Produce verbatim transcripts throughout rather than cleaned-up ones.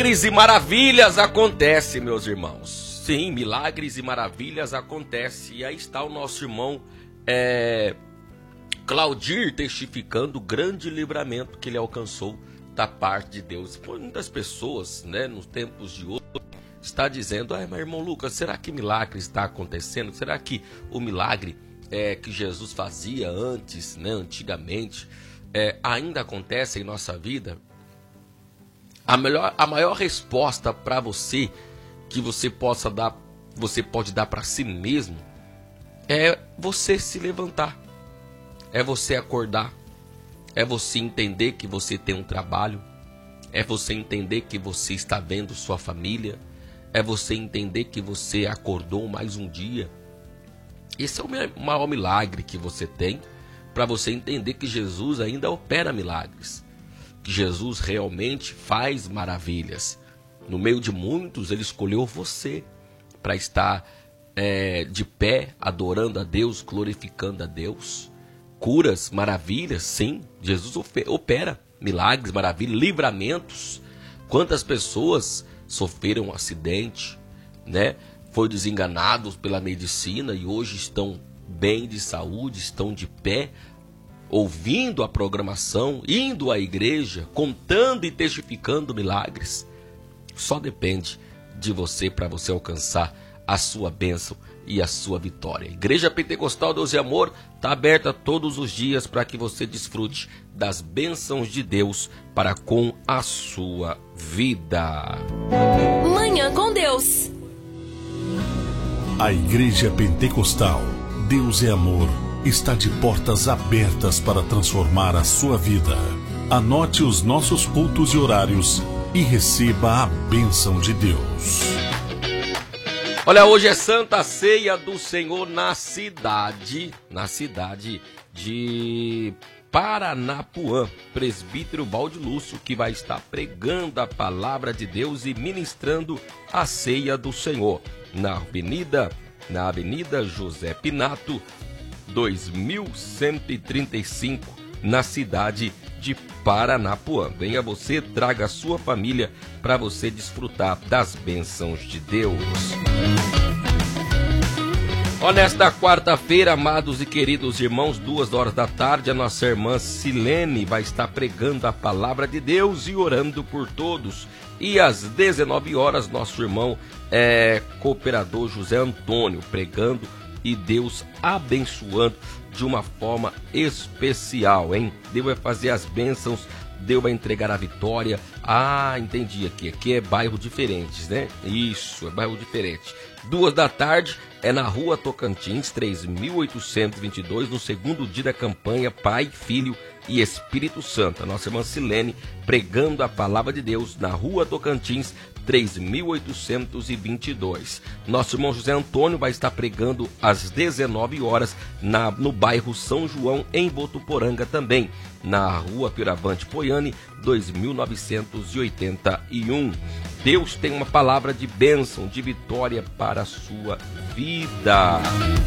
Milagres e maravilhas acontecem, meus irmãos. Sim, milagres e maravilhas acontecem. E aí está o nosso irmão é, Claudir testificando o grande livramento que ele alcançou da parte de Deus. Por muitas pessoas, né, nos tempos de hoje, está dizendo: ah, meu irmão Lucas, será que milagre está acontecendo? Será que o milagre é, que Jesus fazia antes, né, antigamente, é, ainda acontece em nossa vida? A, melhor, a maior resposta para você que você possa dar, você pode dar para si mesmo, é você se levantar, é você acordar, é você entender que você tem um trabalho, é você entender que você está vendo sua família, é você entender que você acordou mais um dia. Esse é o maior milagre que você tem, para você entender que Jesus ainda opera milagres, que Jesus realmente faz maravilhas. No meio de muitos, ele escolheu você para estar é, de pé, adorando a Deus, glorificando a Deus. Curas, maravilhas, sim, Jesus opera milagres, maravilhas, livramentos. Quantas pessoas sofreram um acidente, né? Foram desenganados pela medicina e hoje estão bem de saúde, estão de pé, ouvindo a programação, indo à igreja, contando e testificando milagres. Só depende de você para você alcançar a sua bênção e a sua vitória. Igreja Pentecostal Deus e Amor está aberta todos os dias para que você desfrute das bênçãos de Deus para com a sua vida. Manhã com Deus. A Igreja Pentecostal Deus é Amor está de portas abertas para transformar a sua vida. Anote os nossos cultos e horários e receba a bênção de Deus. Olha, hoje é Santa Ceia do Senhor na cidade, na cidade de Paranapuã. Presbítero Valde Lúcio, que vai estar pregando a palavra de Deus e ministrando a ceia do Senhor na Avenida, na Avenida José Pinato, dois mil cento e trinta e cinco, na cidade de Paranapuã. Venha você, traga a sua família para você desfrutar das bênçãos de Deus. Ó, nesta quarta-feira, amados e queridos irmãos, duas horas da tarde, a nossa irmã Silene vai estar pregando a palavra de Deus e orando por todos. E às dezenove horas, nosso irmão é, cooperador José Antônio pregando e Deus abençoando de uma forma especial, hein? Deus vai fazer as bênçãos, Deus vai entregar a vitória. Ah, entendi aqui, aqui é bairro diferente, né? Isso, é bairro diferente. Duas da tarde é na Rua Tocantins, três mil oitocentos e vinte e dois, no segundo dia da campanha Pai, Filho e Espírito Santo. A nossa irmã Silene pregando a palavra de Deus na Rua Tocantins, três mil oitocentos e vinte e dois. Nosso irmão José Antônio vai estar pregando às dezenove horas na, no bairro São João, em Votuporanga também, na Rua Piravante Poiane, dois mil novecentos e oitenta e um. Deus tem uma palavra de bênção, de vitória para a sua vida.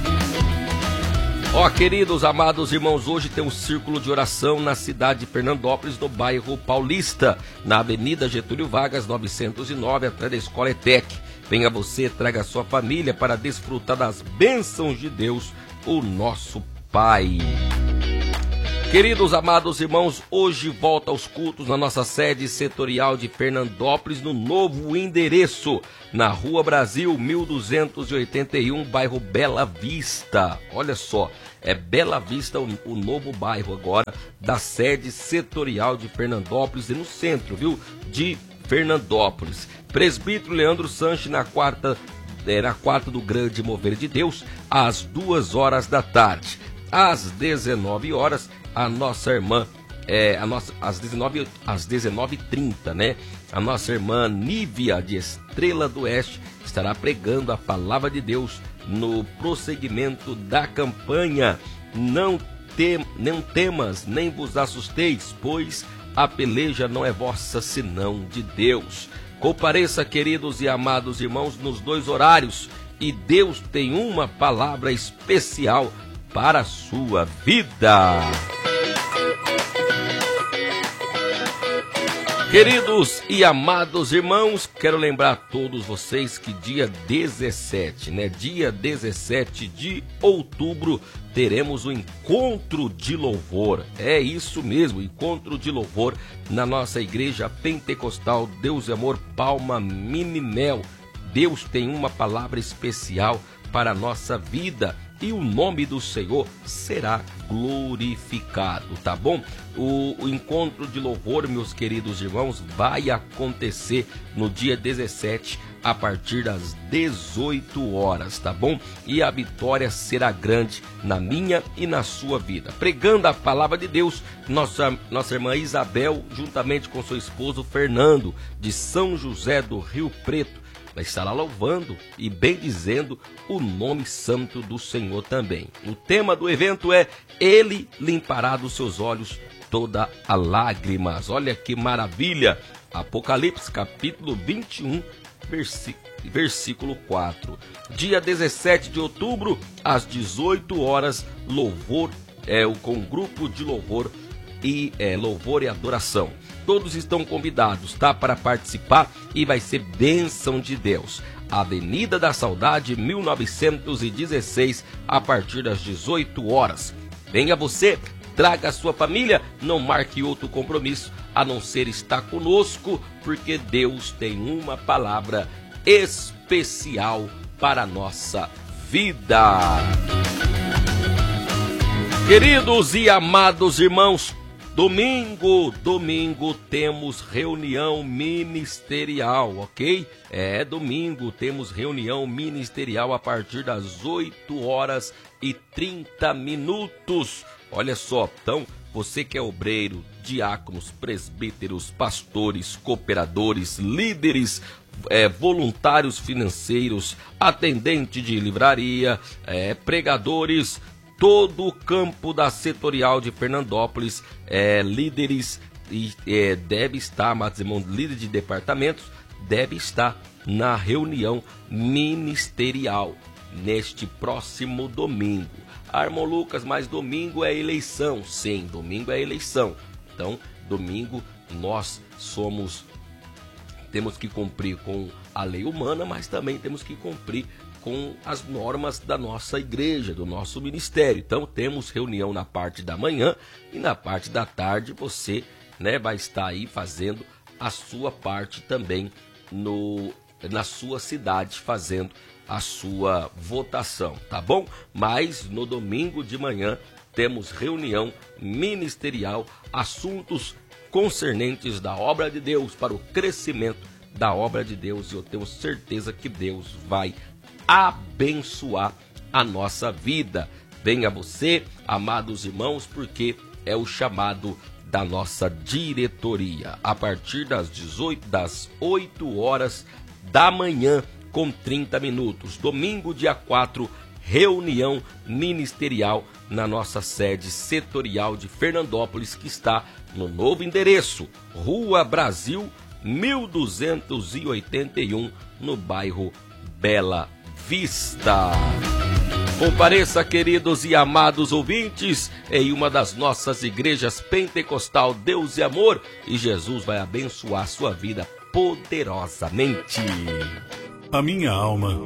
Ó, queridos, amados irmãos, hoje tem um círculo de oração na cidade de Fernandópolis, no bairro Paulista, na Avenida Getúlio Vargas, novecentos e nove, atrás da Escola ETEC. Venha você, traga a sua família para desfrutar das bênçãos de Deus, o nosso Pai. Queridos, amados irmãos, hoje volta aos cultos na nossa sede setorial de Fernandópolis, no novo endereço, na Rua Brasil, mil duzentos e oitenta e um, bairro Bela Vista. Olha só, é Bela Vista o, o novo bairro agora da sede setorial de Fernandópolis e no centro, viu, de Fernandópolis. Presbítero Leandro Sanches na quarta, é, na quarta do Grande Mover de Deus, às duas horas da tarde. Às dezenove horas, a nossa irmã, é, a nossa, às dezenove, às dezenove e trinta, né? A nossa irmã Nívia, de Estrela do Oeste, estará pregando a palavra de Deus no prosseguimento da campanha. Não, tem, não temas, nem vos assusteis, pois a peleja não é vossa, senão de Deus. Compareça, queridos e amados irmãos, nos dois horários, e Deus tem uma palavra especial para a sua vida. Queridos e amados irmãos, quero lembrar a todos vocês que dia dezessete, né? Dia dezessete de outubro, teremos o encontro de louvor. É isso mesmo, encontro de louvor na nossa igreja pentecostal Deus e Amor Palma Mininel. Deus tem uma palavra especial para a nossa vida e o nome do Senhor será glorificado, tá bom? O, o encontro de louvor, meus queridos irmãos, vai acontecer no dia dezessete, a partir das dezoito horas, tá bom? E a vitória será grande na minha e na sua vida. Pregando a palavra de Deus, nossa, nossa irmã Isabel, juntamente com seu esposo Fernando, de São José do Rio Preto, vai estar lá louvando e bendizendo o nome santo do Senhor também. O tema do evento é Ele limpará dos seus olhos toda a lágrimas. Olha que maravilha! Apocalipse capítulo vinte e um, versículo quatro. Dia dezessete de outubro, às dezoito horas, louvor, é, com um grupo de louvor e é, louvor e adoração. Todos estão convidados, tá? Para participar e vai ser bênção de Deus. Avenida da Saudade, mil novecentos e dezesseis, a partir das dezoito horas. Venha você, traga a sua família, não marque outro compromisso, a não ser estar conosco, porque Deus tem uma palavra especial para a nossa vida. Queridos e amados irmãos, Domingo, domingo temos reunião ministerial, ok? É, domingo temos reunião ministerial a partir das oito horas e trinta minutos. Olha só, então, você que é obreiro, diáconos, presbíteros, pastores, cooperadores, líderes, é, voluntários financeiros, atendente de livraria, é, pregadores, todo o campo da setorial de Fernandópolis, é, líderes, e, é, deve estar, amados irmãos, líderes de departamentos, deve estar na reunião ministerial neste próximo domingo. Ah, irmão Lucas, mas domingo é eleição. Sim, domingo é eleição. Então, domingo nós somos, temos que cumprir com a lei humana, mas também temos que cumprir com as normas da nossa igreja, do nosso ministério. Então temos reunião na parte da manhã e na parte da tarde você, né, vai estar aí fazendo a sua parte também no, na sua cidade, fazendo a sua votação, tá bom? Mas no domingo de manhã temos reunião ministerial, assuntos concernentes da obra de Deus, para o crescimento da obra de Deus, e eu tenho certeza que Deus vai abençoar a nossa vida. Venha você, amados irmãos, porque é o chamado da nossa diretoria. A partir das dezoito, das oito horas da manhã, com trinta minutos. Domingo, dia quatro, reunião ministerial na nossa sede setorial de Fernandópolis, que está no novo endereço, Rua Brasil, mil duzentos e oitenta e um, no bairro Bela Vista. Compareça, queridos e amados ouvintes, em uma das nossas igrejas pentecostal Deus e Amor, e Jesus vai abençoar sua vida poderosamente. A minha alma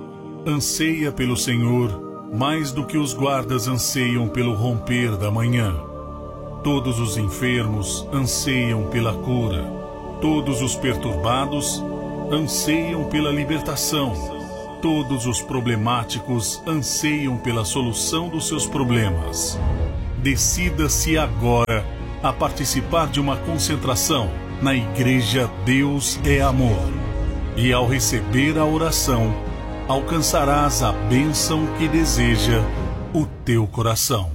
anseia pelo Senhor mais do que os guardas anseiam pelo romper da manhã. Todos os enfermos anseiam pela cura. Todos os perturbados anseiam pela libertação. Todos os problemáticos anseiam pela solução dos seus problemas. Decida-se agora a participar de uma concentração na Igreja Deus é Amor. E ao receber a oração, alcançarás a bênção que deseja o teu coração.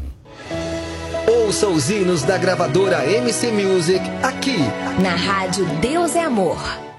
Ouça os hinos da gravadora M C Music aqui na Rádio Deus é Amor.